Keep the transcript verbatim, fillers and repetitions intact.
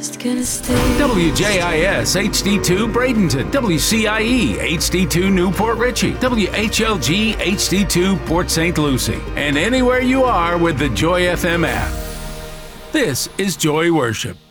just gonna stay. W J I S H D two Bradenton, W C I E H D two Newport Richey, W H L G H D two Port Saint Lucie, and anywhere you are with the Joy F M app. This is Joy Worship.